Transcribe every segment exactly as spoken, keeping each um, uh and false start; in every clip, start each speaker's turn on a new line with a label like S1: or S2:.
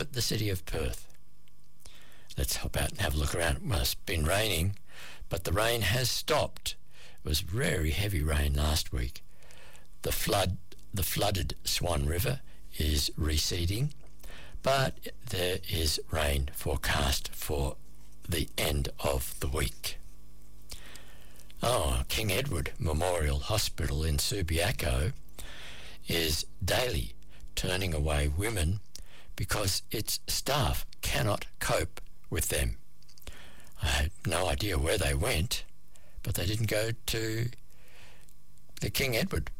S1: the city of Perth. Let's hop out and have a look around. Well, it's been raining, but the rain has stopped. It was very heavy rain last week. The flood, the flooded Swan River is receding, but there is rain forecast for the end of the week. Oh, King Edward Memorial Hospital in Subiaco is daily turning away women because its staff cannot cope with them. I had no idea where they went, but they didn't go to the King Edward.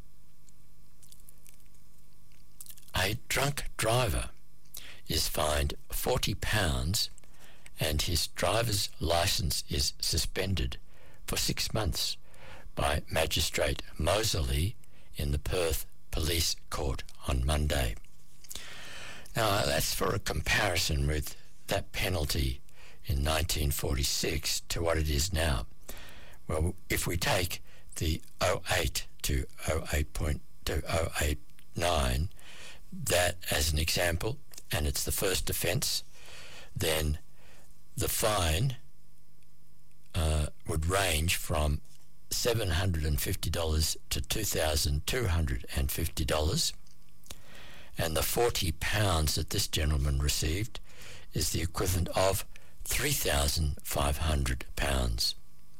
S1: A drunk driver is fined forty pounds and his driver's licence is suspended for six months by Magistrate Moseley in the Perth Police Court on Monday. Now, that's for a comparison with that penalty in nineteen forty-six to what it is now. Well, if we take the oh eight to oh eight point to oh eight nine, that as an example, and it's the first offence, then the fine uh, would range from seven hundred fifty dollars to two thousand two hundred fifty dollars, and the forty pounds that this gentleman received is the equivalent of three thousand five hundred pounds.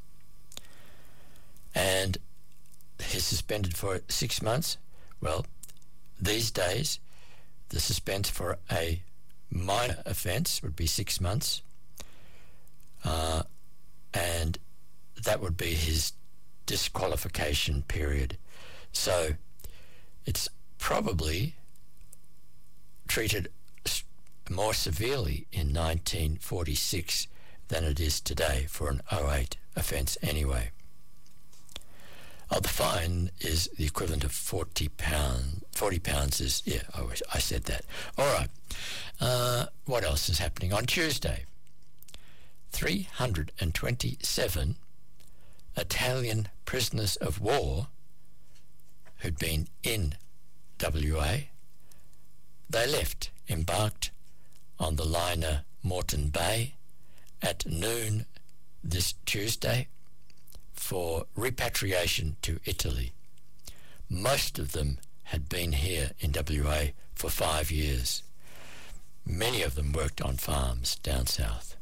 S1: And he's suspended for six months. Well, these days, the suspense for a minor offence would be six months, uh, and that would be his disqualification period. So it's probably treated more severely in nineteen forty-six than it is today for an oh eight offence anyway. Oh, the fine is the equivalent of forty pounds. forty pounds is, yeah, I, wish I said that. All right. Uh, what else is happening? On Tuesday, three hundred twenty-seven Italian prisoners of war who'd been in W A, they left, embarked on the liner Moreton Bay at noon this Tuesday for repatriation to Italy. Most of them had been here in W A for five years. Many of them worked on farms down south.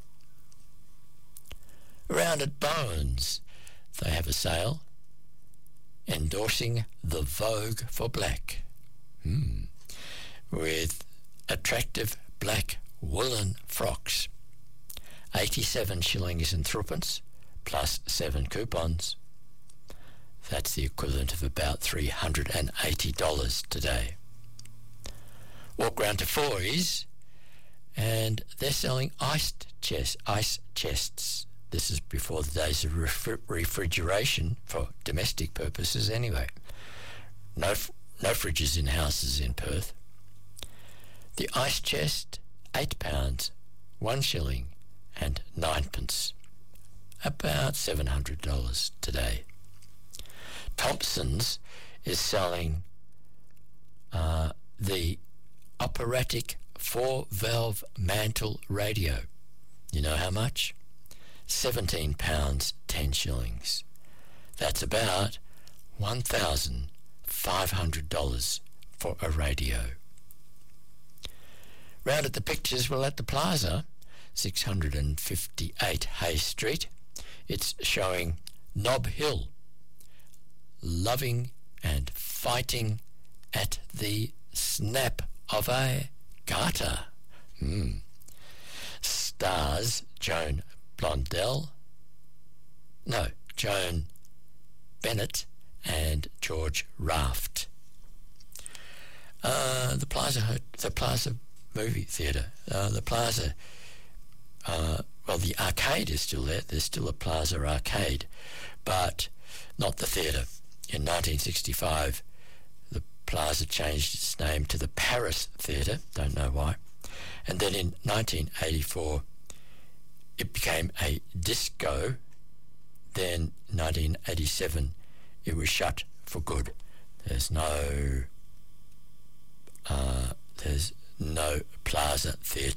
S1: Around at Bones, they have a sale endorsing the Vogue for Black, hmm. with attractive black woolen frocks, eighty-seven shillings and threepence, plus seven coupons. That's the equivalent of about three hundred eighty dollars today. Walk round to Foy's and they're selling iced chest, ice chests. This is before the days of refri- refrigeration for domestic purposes anyway. No, f- no fridges in houses in Perth. The ice chest, eight pounds, one shilling and ninepence. About seven hundred dollars today. Thompson's is selling uh, the operatic four-valve mantle radio. You know how much? seventeen pounds, ten shillings. That's about one thousand five hundred dollars for a radio. Round at the pictures, well, at the Plaza, six hundred fifty-eight Hay Street, it's showing Nob Hill, loving and fighting at the snap of a garter. Mm. Stars Joan Blondell, no, Joan Bennett and George Raft. Uh, the Plaza, the Plaza Movie Theatre, uh, the Plaza, uh, well, the arcade is still there. There's still a Plaza Arcade, but not the theatre. In nineteen sixty-five, the Plaza changed its name to the Paris Theatre, don't know why. And then in nineteen eighty-four, it became a disco. Then nineteen eighty-seven, it was shut for good. There's no, uh, there's no Plaza Theatre